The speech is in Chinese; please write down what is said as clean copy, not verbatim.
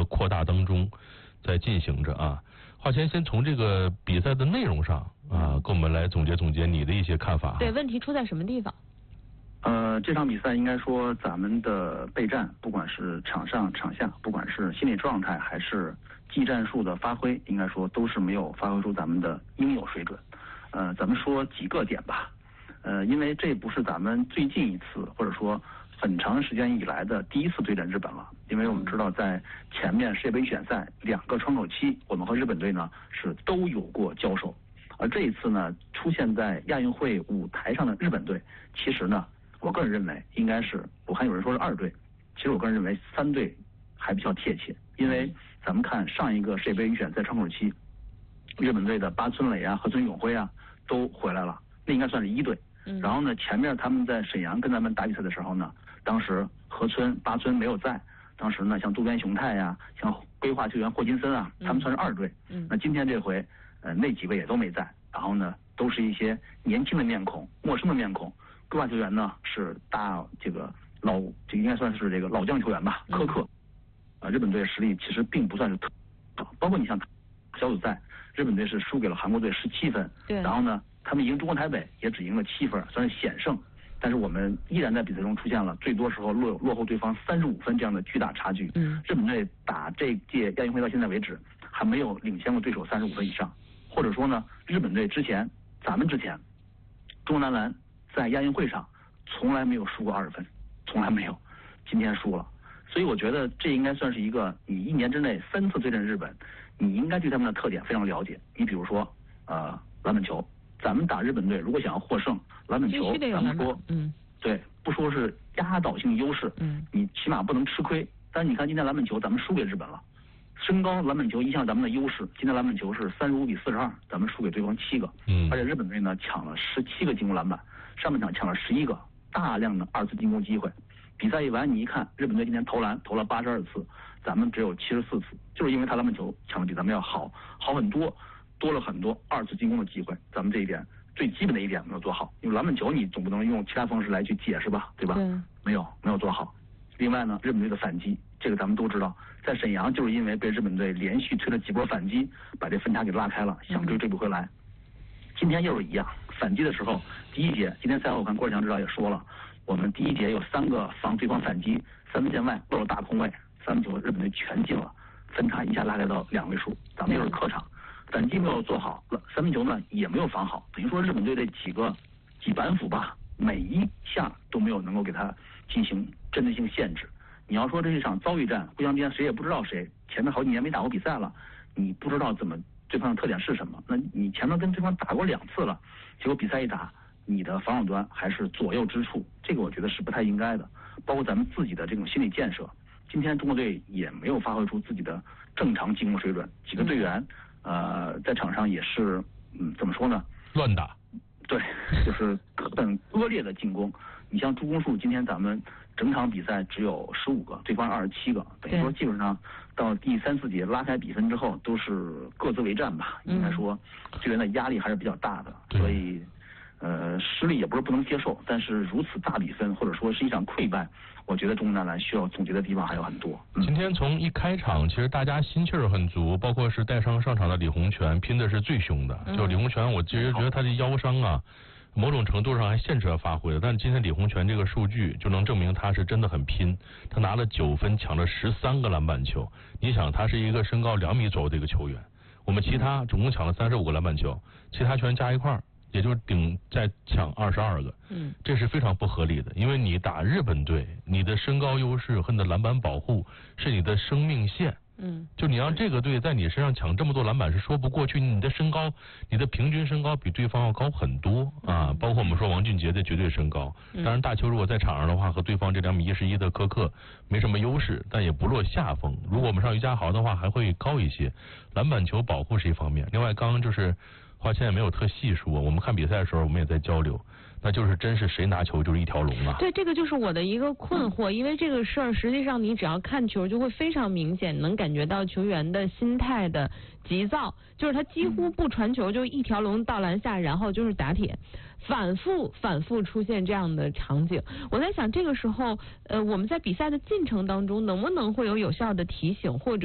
扩大当中在进行着啊。华谦先从这个比赛的内容上啊，跟我们来总结你的一些看法。 对，问题出在什么地方？ 这场比赛应该说咱们的备战，不管是场上场下，不管是心理状态还是技战术的发挥，应该说都是没有发挥出咱们的应有水准。咱们说几个点吧。因为这不是咱们最近一次或者说很长时间以来的第一次对阵日本了。因为我们知道在前面世界杯预选赛2个窗口期，我们和日本队呢是都有过交手。而这一次呢，出现在亚运会舞台上的日本队，其实呢，我个人认为应该是，我看有人说是2队，其实我个人认为3队还比较贴切。因为咱们看上一个世界杯预选赛窗口期，日本队的八村垒啊、河村永辉啊都回来了，那应该算是1队。然后呢，前面他们在沈阳跟咱们打比赛的时候呢，当时河村、八村没有在，当时呢像渡边雄太呀、像规划球员霍金森啊，他们算是2队。那今天这回那几位也都没在，然后呢都是一些年轻的面孔、陌生的面孔。规划球员呢是这个应该算是这个老将球员吧，科克。日本队实力其实并不算是特好，包括你像小组赛，日本队是输给了韩国队17分，然后呢他们赢中国台北也只赢了7分，算是险胜。但是我们依然在比赛中出现了最多时候落后对方35分这样的巨大差距。日本队打这届亚运会到现在为止还没有领先过对手35分以上，或者说呢，日本队咱们之前，中国男篮在亚运会上从来没有输过20分，从来没有，今天输了。所以我觉得这应该算是一个你1年之内3次对阵日本，你应该对他们的特点非常了解。你比如说篮板球，咱们打日本队如果想要获胜，篮板球咱们说对，不说是压倒性优势，你起码不能吃亏。但是你看今天篮板球咱们输给日本了，身高篮板球一向咱们的优势，今天篮板球是35比42，咱们输给对方7个。而且日本队呢抢了17个进攻篮板，上半场抢了11个，大量的2次进攻机会。比赛一完，你一看日本队今天投篮投了82次，咱们只有74次，就是因为他篮板球抢的比咱们要好很多，多了很多2次进攻的机会。咱们这一点最基本的一点没有做好，因为篮板球你总不能用其他方式来去解释吧，对吧？没有做好。另外呢，日本队的反击，这个咱们都知道，在沈阳就是因为被日本队连续推了几波反击，把这分差给拉开了，想追不回来。今天又是一样，反击的时候，第一节今天赛后我看郭志强指导也说了，我们第一节有3个防对方反击，3分线外漏了大空位，3分球日本队全进了，分差一下拉开到2位数。咱们又是客场，反击没有做好，3分球呢也没有防好，等于说日本队这几板斧吧，每一下都没有能够给他进行针对性限制。你要说这是一场遭遇战，互相之间谁也不知道谁，前面好几年没打过比赛了，你不知道对方的特点是什么，那你前面跟对方打过2次了，结果比赛一打，你的防守端还是左右之处，这个我觉得是不太应该的。包括咱们自己的这种心理建设，今天中国队也没有发挥出自己的正常进攻水准，几个队员在场上也是怎么说呢， 乱打。 对，就是很恶劣的进攻。你像助攻数，今天咱们整场比赛只有15个，对方27个，等于说基本上到第3、4节拉开比分之后都是各自为战吧。应该说队员的压力还是比较大的，所以失利也不是不能接受，但是如此大比分或者说是一场溃败，我觉得中国男篮需要总结的地方还有很多。 今天从一开场，其实大家心气儿很足，包括是带伤上场的李洪权，拼的是最凶的。就李洪权，我其实觉得他的腰伤啊，某种程度上还限制了发挥的。但是今天李洪权这个数据就能证明他是真的很拼，他拿了9分，抢了13个篮板球。你想，他是一个身高2米左右的一个球员，我们其他总共抢了35个篮板球，其他全加一块儿，也就再抢22个，这是非常不合理的。因为你打日本队，你的身高优势和你的篮板保护是你的生命线，就你让这个队在你身上抢这么多篮板是说不过去。你的身高，你的平均身高比对方要高很多啊，包括我们说王俊杰的绝对身高。当然大邱如果在场上的话，和对方这2米11的科克没什么优势，但也不落下风。如果我们上于家豪的话，还会高一些。篮板球保护是一方面，另外刚刚就是华谦也没有特细说，我们看比赛的时候我们也在交流，那就是真是谁拿球就是一条龙啊。 对，这个就是我的一个困惑，因为这个事儿实际上你只要看球就会非常明显，能感觉到球员的心态的急躁，就是他几乎不传球就一条龙到篮下，然后就是打铁，反复出现这样的场景。我在想这个时候我们在比赛的进程当中能不能会有效的提醒，或者